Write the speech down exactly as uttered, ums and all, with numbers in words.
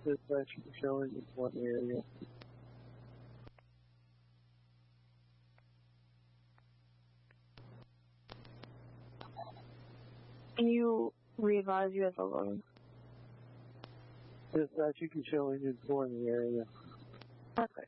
Dispatch showing in one area. Can you re-advise you as alone? Dispatch showing in one area. Okay.